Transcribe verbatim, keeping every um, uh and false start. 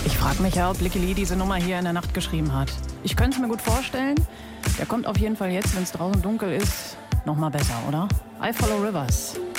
Ich frage mich ja, ob Licky Lee diese Nummer hier in der Nacht geschrieben hat. Ich könnte es mir gut vorstellen. Der kommt auf jeden Fall jetzt, wenn es draußen dunkel ist, noch mal besser, oder? I Follow Rivers.